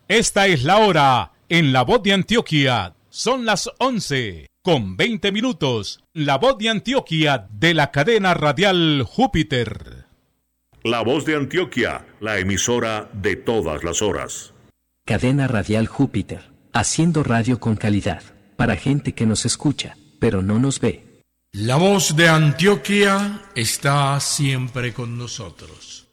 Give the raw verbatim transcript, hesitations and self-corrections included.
Esta es la hora en La Voz de Antioquia. Son las once con veinte minutos. La Voz de Antioquia de la cadena radial Júpiter. La Voz de Antioquia, la emisora de todas las horas. Cadena radial Júpiter, haciendo radio con calidad, para gente que nos escucha, pero no nos ve. La Voz de Antioquia está siempre con nosotros.